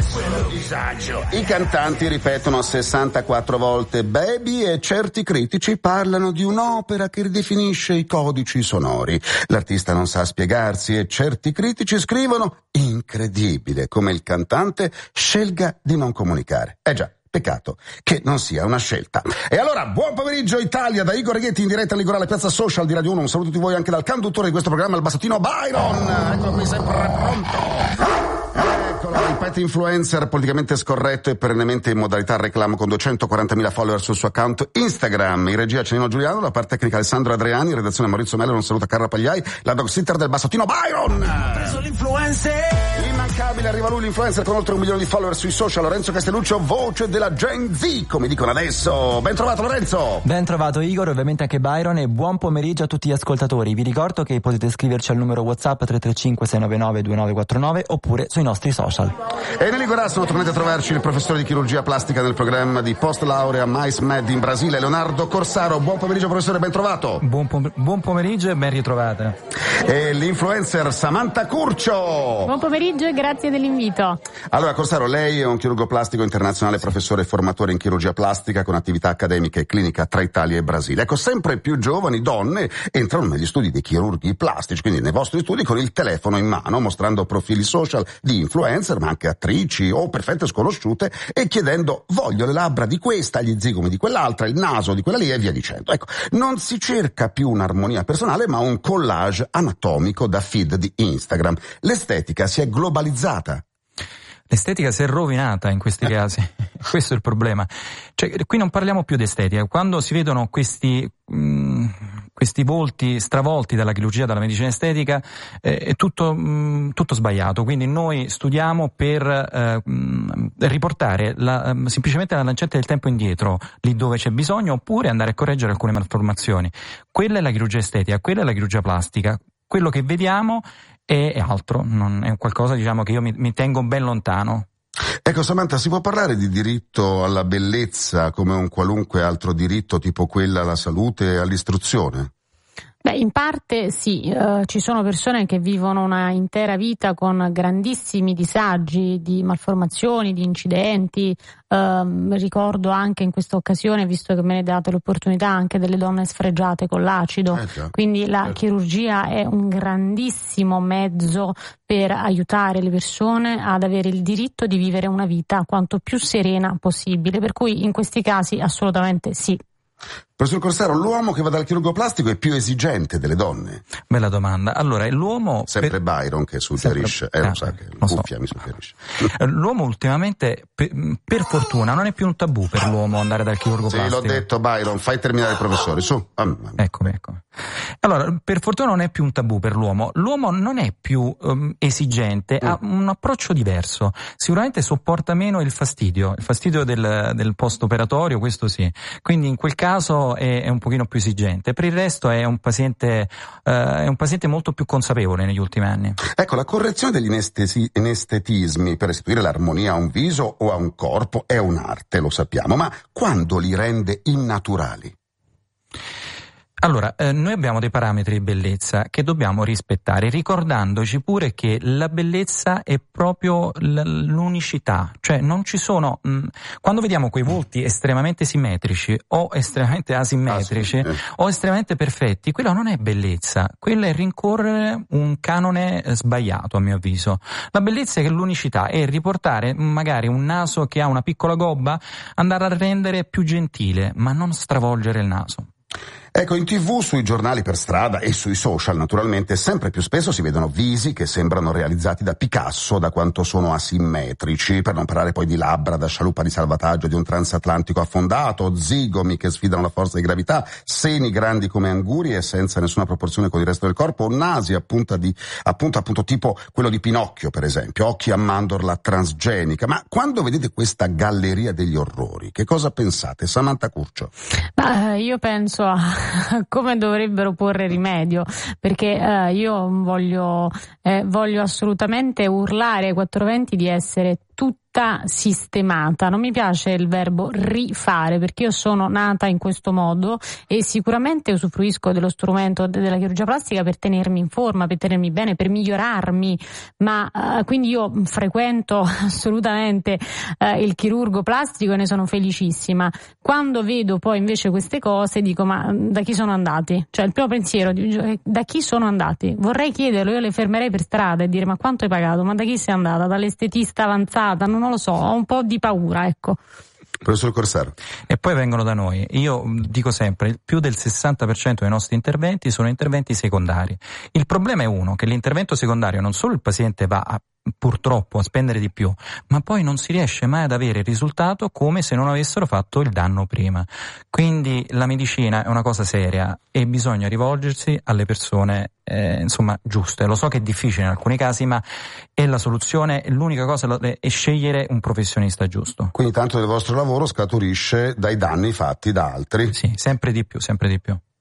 quello disagio. I cantanti ripetono 64 volte Baby e certi critici parlano di un'opera che ridefinisce i codici sonori. L'artista non sa spiegarsi e certi critici scrivono incredibile come il cantante scelga di non comunicare. Già. Peccato che non sia una scelta. E allora, buon pomeriggio Italia da Igor Righetti in diretta all'Igorale Piazza Social di Radio 1. Un saluto a tutti voi anche dal conduttore di questo programma, il bassottino Byron. Eccolo qui, sempre pronto. Eccolo, il pet influencer politicamente scorretto e perennemente in modalità reclamo con 240.000 follower sul suo account Instagram. In regia Cenino Giuliano, la parte tecnica Alessandro Adriani, in redazione Maurizio Mello, un saluto a Carla Pagliai, la dog sitter del bassottino Byron. Preso l'influencer. Immancabile, arriva lui l'influencer con oltre 1 milione di follower sui social, Lorenzo Castelluccio, voce della Gen Z, come dicono adesso. Ben trovato Lorenzo. Ben trovato Igor, ovviamente anche Byron, e buon pomeriggio a tutti gli ascoltatori. Vi ricordo che potete scriverci al numero WhatsApp 335 699 2949 oppure sui nostri social. E nell'Igorà sono tornati a trovarci il professore di chirurgia plastica del programma di post laurea Mais Med in Brasile, Leonardo Corsaro. Buon pomeriggio professore, ben trovato. Buon pomeriggio e ben ritrovata. E l'influencer Samantha Curcio. Buon pomeriggio e grazie dell'invito. Allora Corsaro, lei è un chirurgo plastico internazionale, professore e formatore in chirurgia plastica con attività accademica e clinica tra Italia e Brasile. Ecco, sempre più giovani donne entrano negli studi dei chirurghi plastici, quindi nei vostri studi con il telefono in mano, mostrando profili social di influencer, ma anche attrici o perfette sconosciute, e chiedendo voglio le labbra di questa, gli zigomi di quell'altra, il naso di quella lì e via dicendo. Ecco, non si cerca più un'armonia personale ma un collage anatomico da feed di Instagram. L'estetica si è globalizzata. L'estetica si è rovinata in questi casi, questo è il problema. Cioè, qui non parliamo più di estetica. Quando si vedono questi volti stravolti dalla chirurgia, dalla medicina estetica, è tutto sbagliato. Quindi noi studiamo per riportare semplicemente la lancetta del tempo indietro, lì dove c'è bisogno, oppure andare a correggere alcune malformazioni. Quella è la chirurgia estetica, quella è la chirurgia plastica. Quello che vediamo è altro, non è qualcosa, diciamo, che io mi tengo ben lontano. Ecco Samantha, si può parlare di diritto alla bellezza come un qualunque altro diritto, tipo quella alla salute e all'istruzione? Beh, in parte sì, ci sono persone che vivono una intera vita con grandissimi disagi di malformazioni, di incidenti. Ricordo anche in questa occasione, visto che me ne date l'opportunità, anche delle donne sfregiate con l'acido. Quindi la chirurgia è un grandissimo mezzo per aiutare le persone ad avere il diritto di vivere una vita quanto più serena possibile. Per cui in questi casi assolutamente sì. Professor Corsaro, l'uomo che va dal chirurgo plastico è più esigente delle donne? Bella domanda. Allora, l'uomo... Sempre Byron che suggerisce, lo sa che cuffia mi suggerisce. L'uomo ultimamente, per fortuna, non è più un tabù per l'uomo andare dal chirurgo plastico. Sì, l'ho detto Byron, fai terminare il professore, su. Eccomi. Allora, per fortuna non è più un tabù per l'uomo. L'uomo non è più esigente, ha un approccio diverso. Sicuramente sopporta meno il fastidio del post-operatorio, questo sì. Quindi in quel caso è un pochino più esigente. Per il resto è un paziente molto più consapevole negli ultimi anni. Ecco, la correzione degli inestetismi per restituire l'armonia a un viso o a un corpo è un'arte, lo sappiamo, ma quando li rende innaturali? Allora, noi abbiamo dei parametri di bellezza che dobbiamo rispettare, ricordandoci pure che la bellezza è proprio l'unicità, cioè non ci sono, quando vediamo quei volti estremamente simmetrici o estremamente asimmetrici o estremamente perfetti, quella non è bellezza, quella è rincorrere un canone sbagliato, a mio avviso. La bellezza è l'unicità, è riportare magari un naso che ha una piccola gobba, andare a rendere più gentile, ma non stravolgere il naso. Ecco, in TV, sui giornali, per strada e sui social naturalmente sempre più spesso si vedono visi che sembrano realizzati da Picasso, da quanto sono asimmetrici, per non parlare poi di labbra da scialuppa di salvataggio di un transatlantico affondato, zigomi che sfidano la forza di gravità, seni grandi come anguri e senza nessuna proporzione con il resto del corpo, nasi appunto tipo quello di Pinocchio per esempio, occhi a mandorla transgenica. Ma quando vedete questa galleria degli orrori, che cosa pensate? Samantha Curcio. Io penso a come dovrebbero porre rimedio, perché io voglio assolutamente urlare ai 420 di essere tutti tutta sistemata. Non mi piace il verbo rifare, perché io sono nata in questo modo e sicuramente usufruisco dello strumento della chirurgia plastica per tenermi in forma, per tenermi bene, per migliorarmi, ma quindi io frequento assolutamente il chirurgo plastico e ne sono felicissima. Quando vedo poi invece queste cose dico: ma da chi sono andati? Cioè il primo pensiero, da chi sono andati? Vorrei chiederlo, io le fermerei per strada e dire: ma quanto hai pagato? Ma da chi sei andata? Dall'estetista avanzata? Non lo so, ho un po' di paura, ecco. Professor Corsaro. E poi vengono da noi. Io dico sempre, più del 60% dei nostri interventi sono interventi secondari. Il problema è che l'intervento secondario non solo il paziente va purtroppo a spendere di più, ma poi non si riesce mai ad avere il risultato come se non avessero fatto il danno prima. Quindi la medicina è una cosa seria e bisogna rivolgersi alle persone giuste. Lo so che è difficile in alcuni casi, ma è la soluzione, l'unica cosa è scegliere un professionista giusto. Quindi tanto del vostro lavoro scaturisce dai danni fatti da altri. Sì, sempre di più, sempre di più.